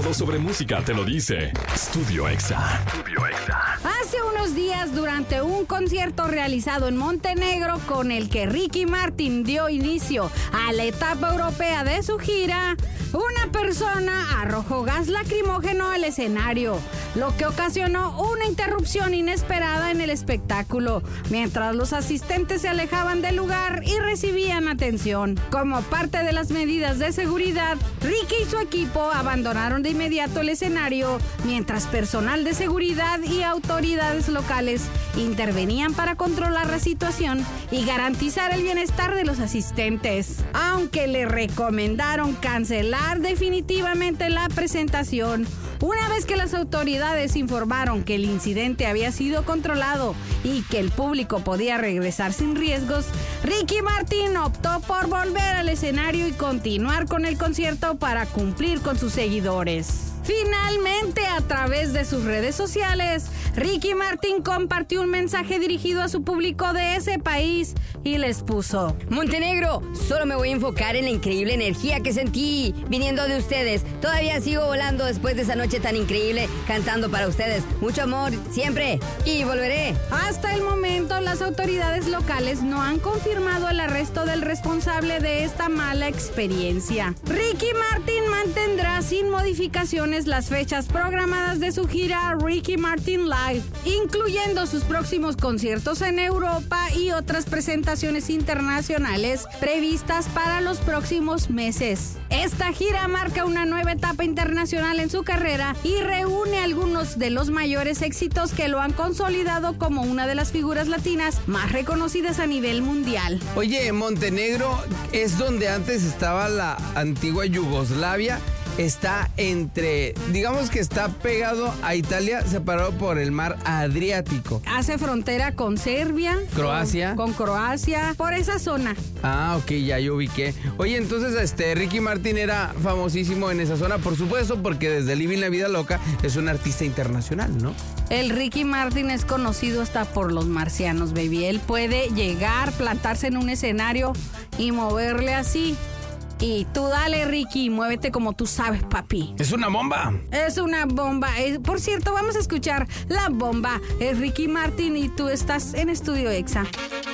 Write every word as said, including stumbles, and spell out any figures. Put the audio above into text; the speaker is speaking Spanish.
Todo sobre música te lo dice Estudio Exa. Estudio Exa. Hace unos días, durante un concierto realizado en Montenegro con el que Ricky Martin dio inicio a la etapa europea de su gira, una persona arrojó gas lacrimógeno al escenario, lo que ocasionó una interrupción inesperada en el espectáculo, mientras los asistentes se alejaban del lugar y recibían atención. Como parte de las medidas de seguridad, Ricky y su equipo abandonaron de inmediato el escenario, mientras personal de seguridad y autoridades locales intervenían para controlar la situación y garantizar el bienestar de los asistentes. Aunque le recomendaron cancelar definitivamente la presentación, una vez que las autoridades informaron que el incidente había sido controlado y que el público podía regresar sin riesgos, Ricky Martin optó por volver al escenario y continuar con el concierto para cumplir con sus seguidores. Finalmente, a través de sus redes sociales, Ricky Martin compartió un mensaje dirigido a su público de ese país y les puso: Montenegro, solo me voy a enfocar en la increíble energía que sentí viniendo de ustedes. Todavía sigo volando después de esa noche tan increíble, cantando para ustedes. Mucho amor, siempre, y volveré. Hasta el momento, las autoridades locales no han confirmado el arresto del responsable de esta mala experiencia. Ricky Martin mantendrá sin modificaciones las fechas programadas de su gira Ricky Martin Live, incluyendo sus próximos conciertos en Europa y otras presentaciones internacionales previstas para los próximos meses. Esta gira marca una nueva etapa internacional en su carrera y reúne algunos de los mayores éxitos que lo han consolidado como una de las figuras latinas más reconocidas a nivel mundial. Oye, Montenegro es donde antes estaba la antigua Yugoslavia. Está entre, digamos que está pegado a Italia, separado por el mar Adriático. Hace frontera con Serbia, Croacia. Con, con Croacia, por esa zona. Ah, ok, ya yo ubiqué. Oye, entonces este Ricky Martin era famosísimo en esa zona, por supuesto, porque desde Living la Vida Loca es un artista internacional, ¿no? El Ricky Martin es conocido hasta por los marcianos, baby. Él puede llegar, plantarse en un escenario y moverle así. Y tú dale, Ricky, muévete como tú sabes, papi. Es una bomba. Es una bomba. Eh, por cierto, vamos a escuchar La Bomba. Es Ricky Martin y tú estás en Estudio Exa.